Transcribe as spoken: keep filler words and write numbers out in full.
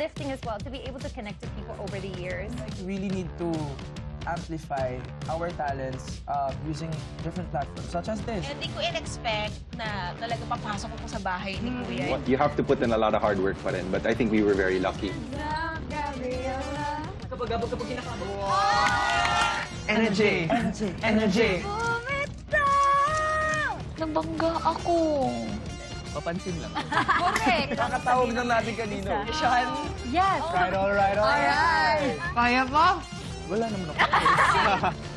uplifting as well to be able to connect to people over the years. Like, we really need to amplify our talents uh, using different platforms such as this. Hindi ko in-expect na talaga papasok ko sa bahay ni Kuya. You have to put in a lot of hard work pa rin, but I think we were very lucky. Kapag kapag kapag kinakaba. Energy! Energy! Energy! Nabangga ako. Papansin lang. Correct! Kakatawag lang natin kanino. Sean? Yes! Right, all right, all right. Kaya pa? Wala naman ako.